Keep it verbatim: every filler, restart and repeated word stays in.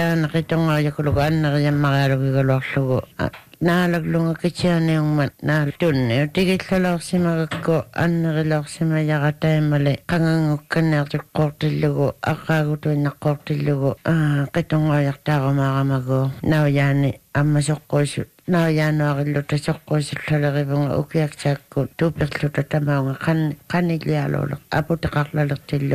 Tana kitonga yakuluga anna yamagalugi galorlugu. Naalaglunga kitsiani ummat naal tunne utigillaloorsimagakko annerilorsima yagataimale qangangukkanneertuk qortillugu aqaagutuinnaqqortillugu kitonga yartaarumaaramaguu nauyaani аммасоққуусу нааяануариллута соққуусуллалеривунга укиаксаакку тууперлута тамаунга қан қанилиалуулеқ апутеқарлалертиллу